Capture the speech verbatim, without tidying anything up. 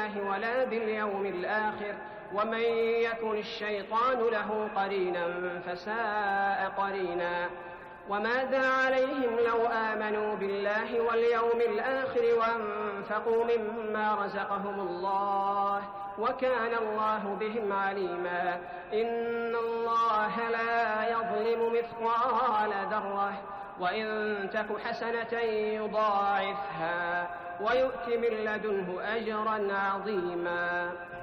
بالله ولا باليوم الآخر، ومن يكن الشيطان له قرينا فساء قرينا. وماذا عليهم لو آمنوا بالله واليوم الآخر وانفقوا مما رزقهم الله، وكان الله بهم عليما. إن الله لا يظلم مثقال ذرة، وإن تك حسنة يضاعفها ويؤت من لدنه أجرا عظيما.